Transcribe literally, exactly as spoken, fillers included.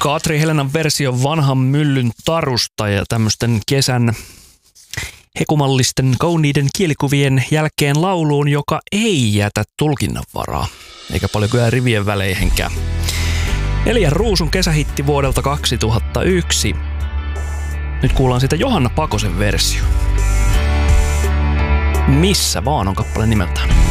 Katri Helenan versio Vanhan myllyn tarusta ja tämmöisten kesän hekumallisten kauniiden kielikuvien jälkeen lauluun, joka ei jätä tulkinnanvaraa, eikä paljon kyllä rivien väleihinkään. Elian Ruusun kesähitti vuodelta kaksituhattayksi. Nyt kuullaan siitä Johanna Pakosen versio. Missä vaan on kappale nimeltään.